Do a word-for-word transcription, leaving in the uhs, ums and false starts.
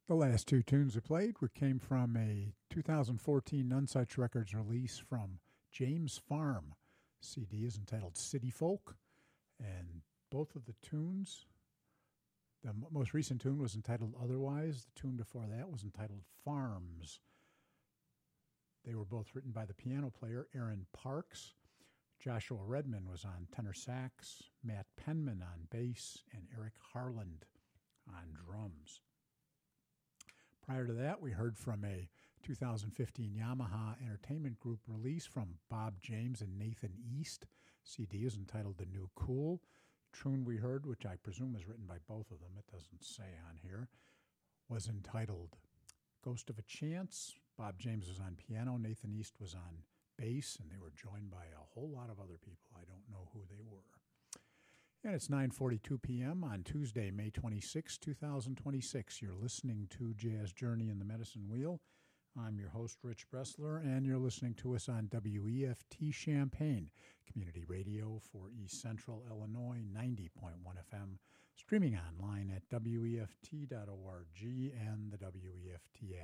The last two tunes we played were, came from a two thousand fourteen Nonesuch Records release from James Farm. C D is entitled City Folk, and both of the tunes, the m- most recent tune was entitled Otherwise. The tune before that was entitled Farms. They were both written by the piano player Aaron Parks. Joshua Redman was on tenor sax, Matt Penman on bass, and Eric Harland on drums. Prior to that, we heard from a two thousand fifteen Yamaha Entertainment Group release from Bob James and Nathan East. C D is entitled The New Cool. Tune we heard, which I presume was written by both of them, it doesn't say on here, was entitled Ghost of a Chance. Bob James was on piano, Nathan East was on bass, and they were joined by a whole lot of other people. I don't know who they were. And it's nine forty-two p.m. on Tuesday, May twenty-sixth, twenty twenty-six. You're listening to Jazz Journey in the Medicine Wheel. I'm your host, Rich Bressler, and you're listening to us on W E F T Champaign, community radio for East Central Illinois, ninety point one F M, streaming online at W E F T dot org and the W E F T app.